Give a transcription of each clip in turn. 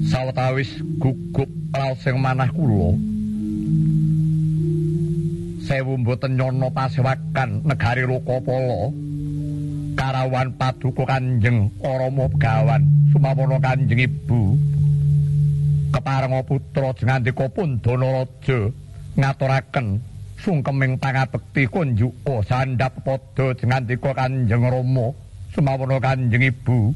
Sawetawis gugup raos sing manah kula. Sewu mboten nyono pasewakan negari Lokapala. Karawan paduka Kanjeng Rama Begawan sumawana Kanjeng Ibu. Keparenga putra jengandika Pandana Raja ngaturaken sungkeming pangabekti kunjuka sandhap padha jengandika Kanjeng Rama sumawana Kanjeng Ibu.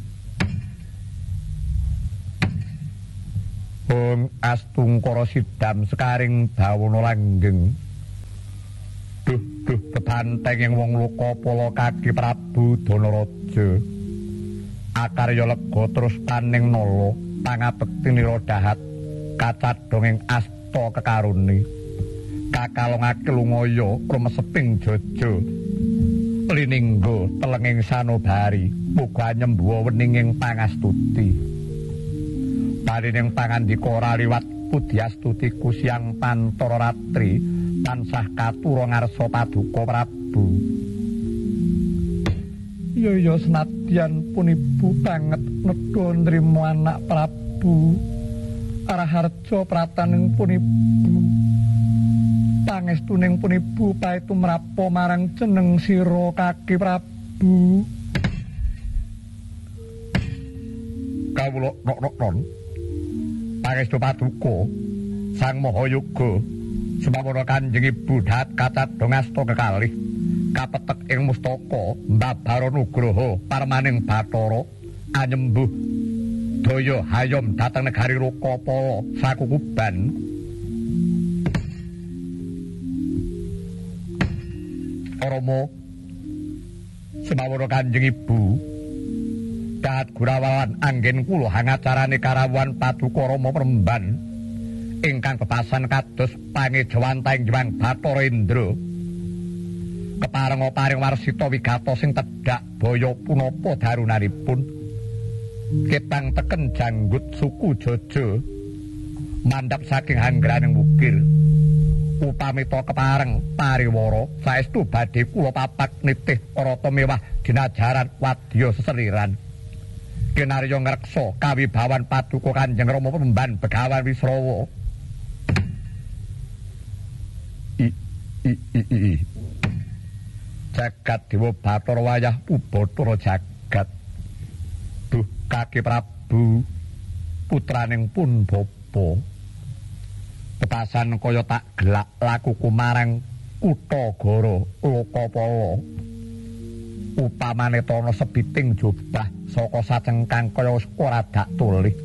Ong astungkara sidam sekaring bawana langgeng. Duh bebanteng ing wong Lokapala kaki Prabu Danaraja. Akarya lega terus paning nala pangabekti nira dahat kacadhong ing asta kekarone. Kakalongake lungaya rumeseping jaja. Liningga telenging sanobari muga nyembuha weninging pangastuti. Parining pangandika ora liwat Pudyastuti Kusyang Pantara Ratri tansah katura ngarsa paduka Prabu. Ya senadyan pun ibu banget nedha nrima anak Prabu. Raharja prataning pun ibu. Pangestuning pun ibu paetu mrapa marang jeneng sira kaki Prabu. Kawula nok-nok pangestu paduka Sang Mahayoga sumawana Kanjeng Ibu dahat kacadhong asta kekalih kapetek ing mustaka mbabara nugraha parmaning Bathara anyembuh daya hayom dhateng negari Lokapala sakukuban. Rama sumawana Kanjeng Ibu dahat Gurawan anggen kula hangacarane karawuhan paduka Rama Premban ingkang bebasan kados pangejawantaing Hyang Bathara Indra. Keparenga paring warsita wigata sing tedhak baya punapa darunanipun. Ketang teken janggut suku Jaja mandhap saking hanggraning wukir. Upamita kepareng pariwara saestu badhe kula papak nitih rata mewah dinajaran wadya seseliran. Kinarya ngreksa kawibawan paduka Kanjeng Rama Premban Begawan Wisrawa. Jagat Dewa Bathara wayah Ubathara jagat. Duh kaki Prabu putraning pun bapa. Bebasan kaya tak gelak lakuku marang kutha Goro Lokapala. Upamane tono sebiting jubah saka sacengkang kaya ora dak tulih.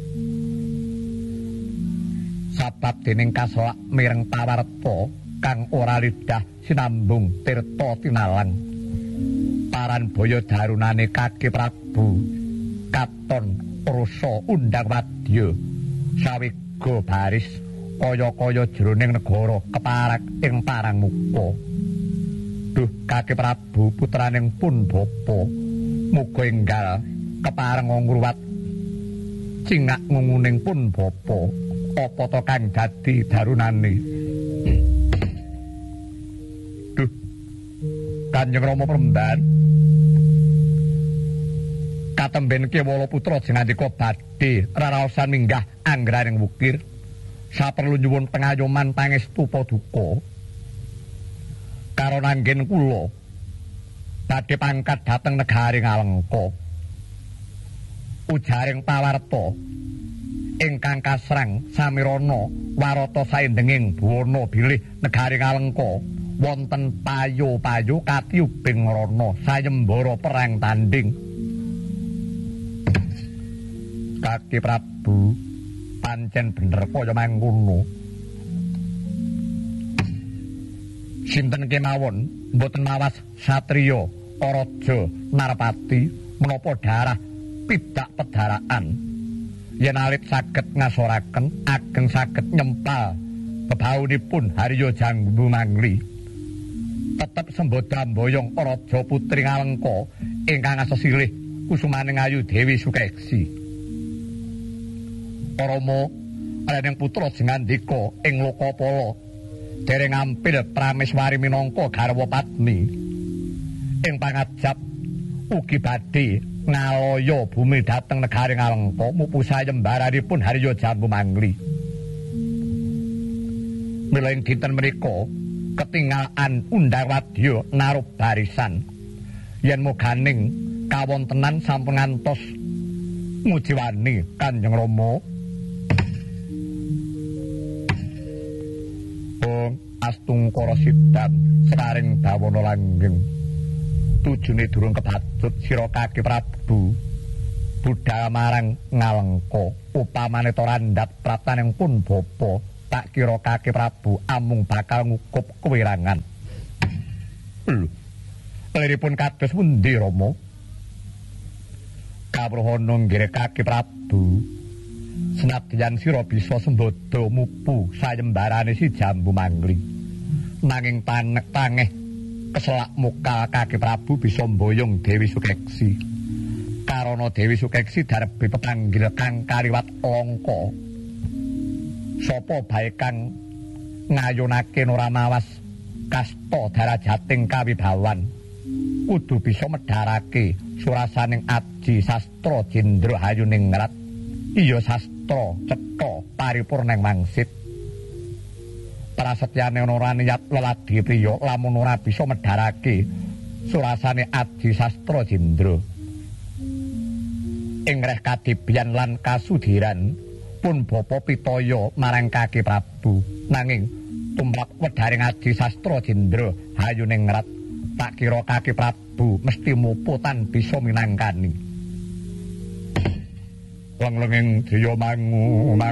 Sabab dening kasolak mireng pawarta kang ora lidah sinambung tirta tinalang. Paran baya darunane kaki Prabu katon rasa undang wadya sawiga baris kaya-kaya jroning negara keparak ing parang muka. Duh kaki Prabu putraning pun bapa muga enggal kepareng ngruwat cingak ngunguning pun bapa apa to kang dadi darunane. Duh Kanjeng Rama Premban katemben Kewala putra jengandika badhe raraosan minggah anggraning wukir saperlu nyuwun pengayoman pangestu paduka karo nanggen kula badhe pangkat dhateng negari Ngalengka. Ujaring pawarta ingkang kasrang samirana warata saendenging buwana bilih negari Ngalengka wonten payo-payo katiyubing rana sayembara perang tanding. Kaki Prabu pancen bener kaya mangkono. Sinten kemawon mboten mawas satriya raja Narpati menapa darah pidak pedaraan yen alit saged ngasoraken ageng saged nyempal bebaunipun Harya Jambu Mangli tetep sembodan boyong raja putri Ngalengka ingkang asesilih kusumaning ayu Dewi Sukeksi. Rama aning putra jengandika ing Lokapala dereng ampil prameswari minangka garwa padmi ing pangajap ugi badhe ngaloyo bumi dhateng negari Ngalengka mupu sayembaranipun Harya Jambu Mangli. Mila ing dinten menika ketinggalan undang wadya narup barisan yen moganing kawontenan sampun ngantos ngujiwani Kanjeng Rama. Astungkara sidam saring dawana langgeng tujune durung kebatut sira Kaki Prabu budhal marang Ngalengka upamane to randhat praptaning pun bapa tak kira Kaki Prabu amung bakal ngukup kewirangan. Lho liripun kados pundi Rama? Kawruhana nggih Kaki Prabu senadyan sira bisa sembodo mupu sayembarane si Jambu Mangli nanging tangeh keselak muka Kaki Prabu bisa mboyong Dewi Sukeksi karana Dewi Sukeksi darepe pepanggil kang kariwat langka sapa bae kang ngayunake ora mawas kasta darajating kawibawan kudu bisa medharake surasaning Aji Sastra Jendra Hayuningrat iya sastra cetha paripurneng mangsit prasetyane ora niyat leladi priya lamun ora bisa medharake surasane Aji Sastra Jendra ing reh kadibyan lan kasudiran pun bapa pitaya marang Kaki Prabu nanging tumrap wedharing Aji Sastra Jendra Hayuningrat tak kira Kaki Prabu mesti muputan bisa minangkani. Langlenging Jaya mangu